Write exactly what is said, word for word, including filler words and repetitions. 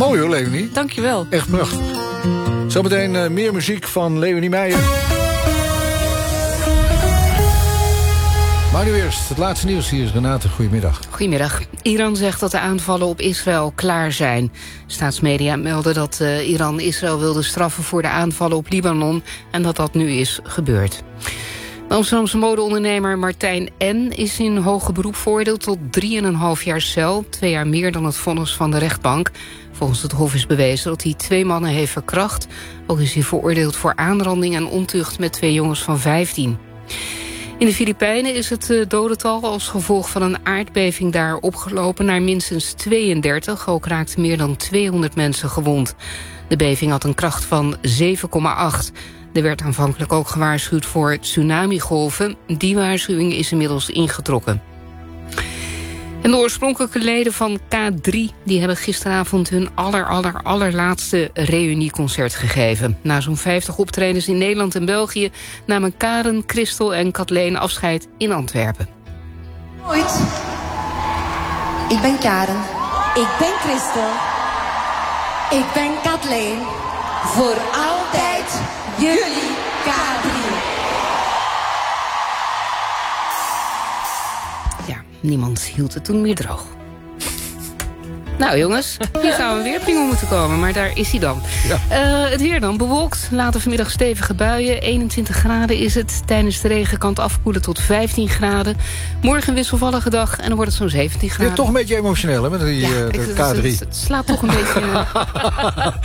Mooi hoor, Leonie. Dankjewel. Echt prachtig. Zometeen uh, meer muziek van Leonie Meijer. Maar nu eerst het laatste nieuws. Hier is Renate. Goedemiddag. Goedemiddag. Iran zegt dat de aanvallen op Israël klaar zijn. Staatsmedia melden dat uh, Iran Israël wilde straffen voor de aanvallen op Libanon en dat dat nu is gebeurd. De Amsterdamse modeondernemer Martijn N. is in hoger beroep veroordeeld tot drieënhalf jaar cel, twee jaar meer dan het vonnis van de rechtbank. Volgens het Hof is bewezen dat hij twee mannen heeft verkracht. Ook is hij veroordeeld voor aanranding en ontucht met twee jongens van vijftien. In de Filipijnen is het dodental als gevolg van een aardbeving daar opgelopen naar minstens tweeëndertig. Ook raakten meer dan tweehonderd mensen gewond. De beving had een kracht van zeven komma acht. Er werd aanvankelijk ook gewaarschuwd voor tsunamigolven. Die waarschuwing is inmiddels ingetrokken. En de oorspronkelijke leden van K drie die hebben gisteravond hun aller, aller, allerlaatste reunieconcert gegeven. Na zo'n vijftig optredens in Nederland en België namen Karen, Christel en Kathleen afscheid in Antwerpen. Ooit. Ik ben Karen. Ik ben Christel. Ik ben Kathleen. Voor altijd jullie K drie. Niemand hield het toen meer droog. Nou jongens, hier gaan we weer pingel moeten komen, maar daar is hij dan. Ja. Uh, het weer dan, bewolkt, later vanmiddag stevige buien, eenentwintig graden is het. Tijdens de regen kan het afkoelen tot vijftien graden. Morgen een wisselvallige dag en dan wordt het zo'n zeventien graden. Je bent toch een beetje emotioneel hè, met die, ja, uh, de K drie. Het, het slaat toch een beetje...